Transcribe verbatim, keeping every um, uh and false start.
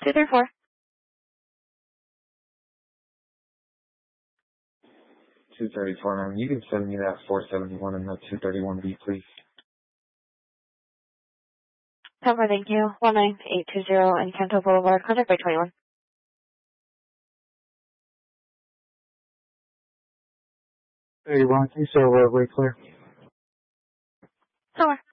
two three four. two thirty-four, ma'am. You can send me that four seventy-one and the two thirty-one B, please. Number, thank you. one nine eight two zero Encanto Boulevard, contact by twenty-one. thirty-one, please, so we're way clear. Somewhere.